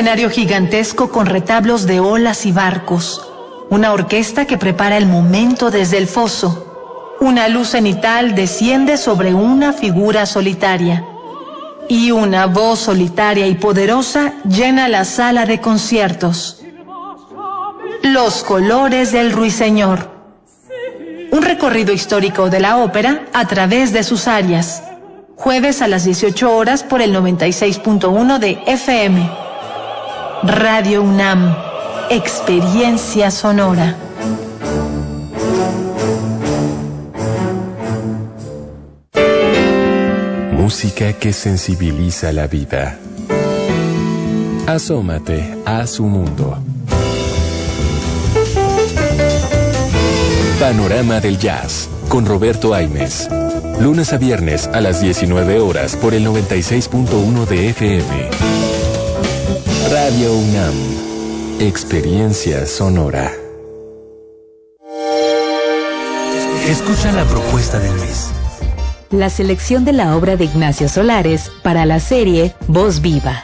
escenario gigantesco con retablos de olas y barcos. Una orquesta que prepara el momento desde el foso. Una luz cenital desciende sobre una figura solitaria. Y una voz solitaria y poderosa llena la sala de conciertos. Los colores del ruiseñor. Un recorrido histórico de la ópera a través de sus arias. Jueves a las 18 horas por el 96.1 de FM. Radio UNAM. Experiencia sonora. Música que sensibiliza la vida. Asómate a su mundo. Panorama del Jazz, con Roberto Aimes. Lunes a viernes a las 19 horas por el 96.1 de FM. Radio UNAM. Experiencia sonora. Escucha la propuesta del mes. La selección de la obra de Ignacio Solares para la serie Voz Viva.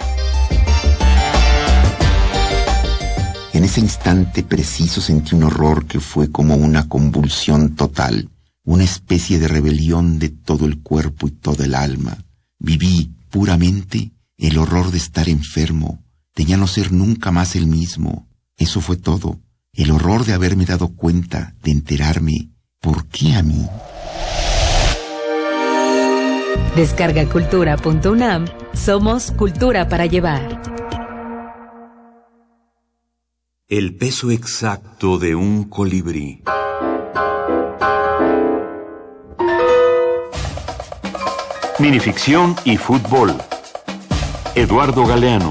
En ese instante preciso sentí un horror que fue como una convulsión total, una especie de rebelión de todo el cuerpo y toda el alma. Viví puramente el horror de estar enfermo, de ya no ser nunca más el mismo. Eso fue todo, el horror de haberme dado cuenta, de enterarme. ¿Por qué a mí? Descarga cultura.unam. Somos cultura para llevar. El peso exacto de un colibrí. Minificción y fútbol. Eduardo Galeano.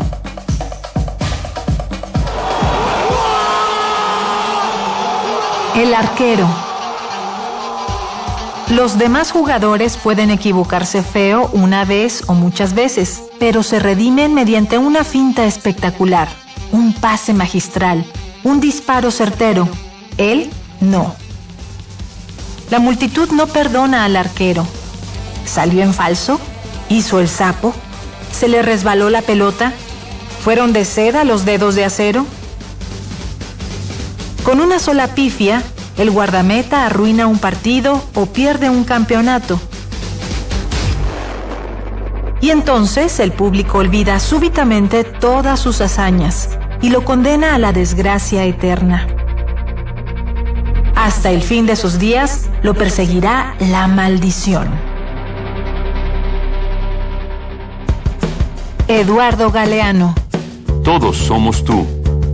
El arquero. Los demás jugadores pueden equivocarse feo una vez o muchas veces, pero se redimen mediante una finta espectacular, un pase magistral, un disparo certero. Él no. La multitud no perdona al arquero. Salió en falso, hizo el sapo, se le resbaló la pelota, fueron de seda los dedos de acero. Con una sola pifia, el guardameta arruina un partido o pierde un campeonato. Y entonces el público olvida súbitamente todas sus hazañas y lo condena a la desgracia eterna. Hasta el fin de sus días lo perseguirá la maldición. Eduardo Galeano. Todos somos tú.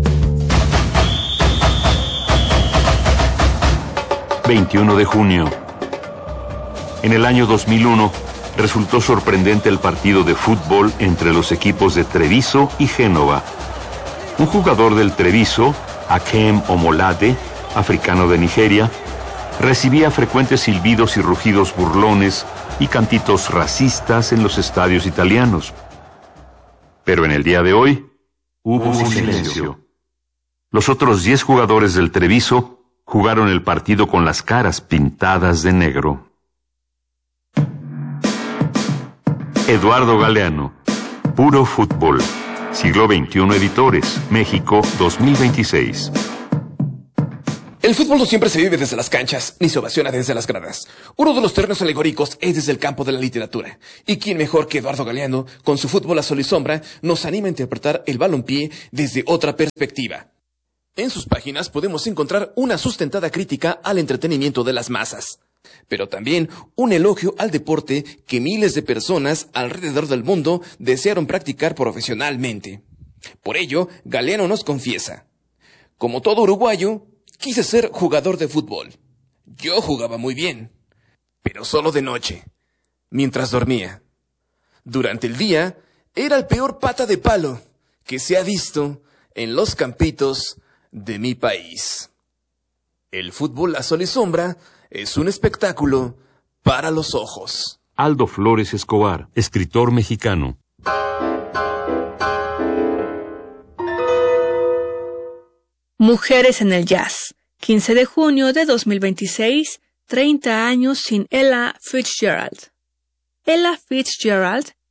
21 de junio. En el año 2001, resultó sorprendente el partido de fútbol entre los equipos de Treviso y Génova. Un jugador del Treviso, Hakem Omolade, africano de Nigeria, recibía frecuentes silbidos y rugidos burlones y cantitos racistas en los estadios italianos. Pero en el día de hoy, hubo silencio. Los otros 10 jugadores del Treviso jugaron el partido con las caras pintadas de negro. Eduardo Galeano. Puro fútbol. Siglo XXI Editores. México 2026. El fútbol no siempre se vive desde las canchas, ni se ovaciona desde las gradas. Uno de los terrenos alegóricos es desde el campo de la literatura. Y quién mejor que Eduardo Galeano, con su Fútbol a sol y sombra, nos anima a interpretar el balompié desde otra perspectiva. En sus páginas podemos encontrar una sustentada crítica al entretenimiento de las masas, pero también un elogio al deporte que miles de personas alrededor del mundo desearon practicar profesionalmente. Por ello, Galeano nos confiesa: como todo uruguayo, quise ser jugador de fútbol. Yo jugaba muy bien, pero solo de noche, mientras dormía. Durante el día, era el peor pata de palo que se ha visto en los campitos de mi país. El fútbol a sol y sombra es un espectáculo para los ojos. Aldo Flores Escobar, escritor mexicano. Mujeres en el jazz. 15 de junio de 2026, 30 años sin Ella Fitzgerald. Ella Fitzgerald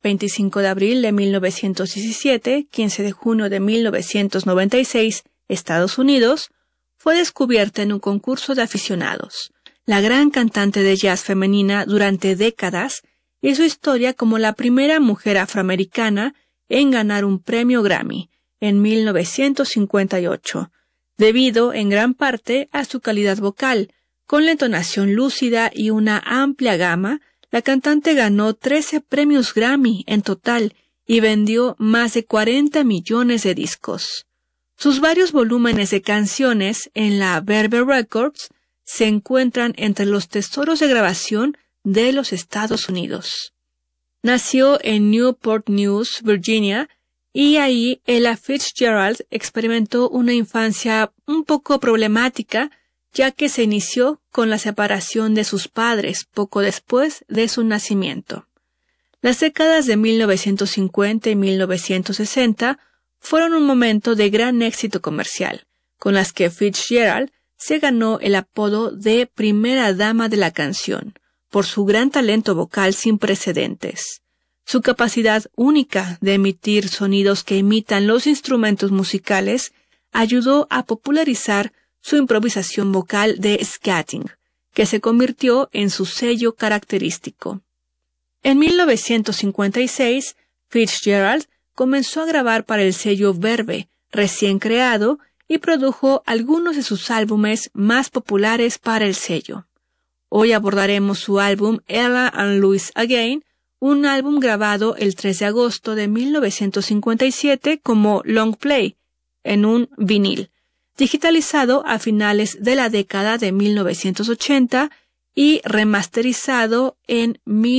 25 de abril de 1917, 15 de junio de 1996, Estados Unidos, fue descubierta en un concurso de aficionados. La gran cantante de jazz femenina durante décadas hizo historia como la primera mujer afroamericana en ganar un premio Grammy en 1958, debido en gran parte a su calidad vocal. Con la entonación lúcida y una amplia gama, la cantante ganó 13 premios Grammy en total y vendió más de 40 millones de discos. Sus varios volúmenes de canciones en la Verve Records se encuentran entre los tesoros de grabación de los Estados Unidos. Nació en Newport News, Virginia, y ahí Ella Fitzgerald experimentó una infancia un poco problemática, ya que se inició con la separación de sus padres poco después de su nacimiento. Las décadas de 1950 y 1960 fueron un momento de gran éxito comercial, con las que Fitzgerald se ganó el apodo de primera dama de la canción, por su gran talento vocal sin precedentes. Su capacidad única de emitir sonidos que imitan los instrumentos musicales ayudó a popularizar su improvisación vocal de scatting, que se convirtió en su sello característico. En 1956, Fitzgerald comenzó a grabar para el sello Verve, recién creado, y produjo algunos de sus álbumes más populares para el sello. Hoy abordaremos su álbum Ella and Louis Again, un álbum grabado el 3 de agosto de 1957 como long play, en un vinil, digitalizado a finales de la década de 1980 y remasterizado en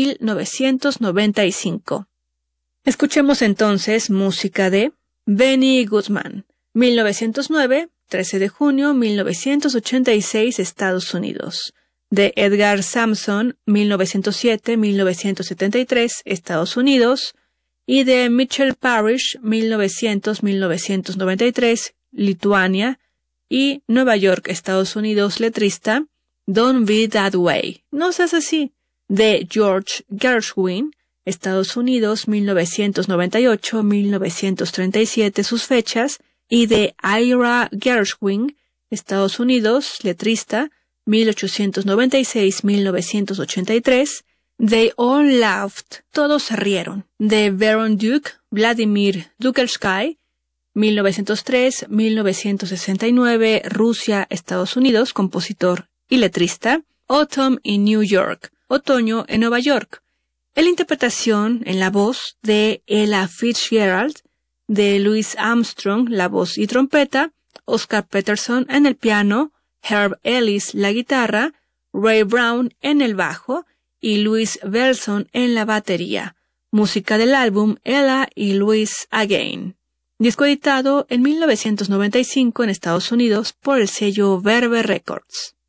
1995. Escuchemos entonces música de Benny Goodman, 1909, 13 de junio 1986, Estados Unidos. De Edgar Sampson, 1907-1973, Estados Unidos. Y de Mitchell Parish, 1900-1993, Lituania. Y Nueva York, Estados Unidos, letrista, Don't Be That Way, no seas así. De George Gershwin, Estados Unidos, 1998-1937, sus fechas. Y de Ira Gershwin, Estados Unidos, letrista, 1896-1983, They All Laughed, todos se rieron, de Baron Duke, Vladimir Dukelskay, 1903-1969, Rusia, Estados Unidos, compositor y letrista, Autumn in New York, Otoño en Nueva York. La interpretación en la voz de Ella Fitzgerald, de Louis Armstrong, la voz y trompeta, Oscar Peterson en el piano, Herb Ellis la guitarra, Ray Brown en el bajo y Louis Belson en la batería. Música del álbum Ella y Louis Again. Disco editado en 1995 en Estados Unidos por el sello Verve Records.